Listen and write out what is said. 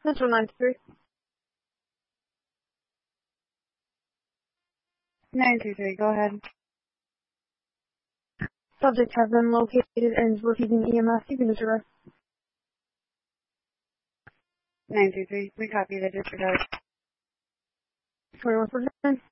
Central 93. 933, go ahead. Subject has been located and is receiving EMS. You can disregard. 933, we copy the disregard. 21%.